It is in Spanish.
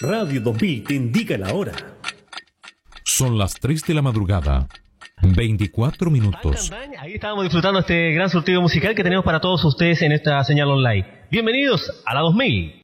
Radio 2000 te indica la hora. Son las 3 de la madrugada, 24 minutos. Ahí estábamos disfrutando este gran surtido musical que tenemos para todos ustedes en esta señal online. Bienvenidos a la 2000.